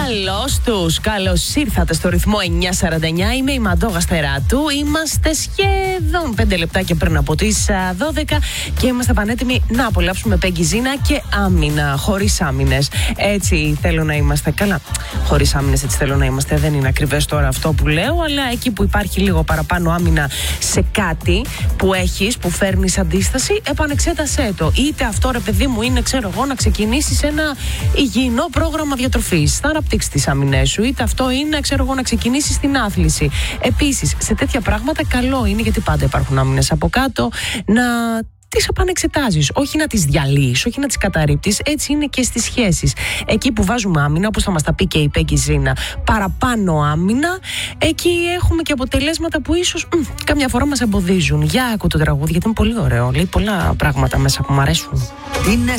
Καλώς τους, καλώς ήρθατε στο ρυθμό 949. Είμαι η Μαντώ Γαστεράτου. Είμαστε σχεδόν 5 λεπτάκια πριν από τις 12 και είμαστε πανέτοιμοι να απολαύσουμε Πέγγι Ζίνα και άμυνα, χωρίς άμυνες. Έτσι θέλω να είμαστε. Καλά, χωρίς άμυνες έτσι θέλω να είμαστε. Δεν είναι ακριβές τώρα αυτό που λέω, αλλά εκεί που υπάρχει λίγο παραπάνω άμυνα σε κάτι που έχεις, που φέρνεις αντίσταση, επανεξέτασέ το. Είτε αυτό, ρε παιδί μου, είναι, ξέρω εγώ, να ξεκινήσεις ένα υγιεινό πρόγραμμα διατροφής, θα αναπτύξεις τις άμυνές σου, είτε αυτό είναι, ξέρω εγώ, να ξεκινήσεις την άθληση. Επίσης, σε τέτοια πράγματα καλό είναι, γιατί πάντα υπάρχουν άμυνες από κάτω, να τις επανεξετάζεις, όχι να τις διαλύεις, όχι να τις καταρρίπτεις. Έτσι είναι και στις σχέσεις. Εκεί που βάζουμε άμυνα, όπως θα μας τα πει και η Πέγγι Ζίνα, παραπάνω άμυνα, εκεί έχουμε και αποτελέσματα που ίσως καμιά φορά μας εμποδίζουν. Για άκου το τραγούδι, γιατί είναι πολύ ωραίο. Λέει πολλά πράγματα μέσα που μου αρέσουν.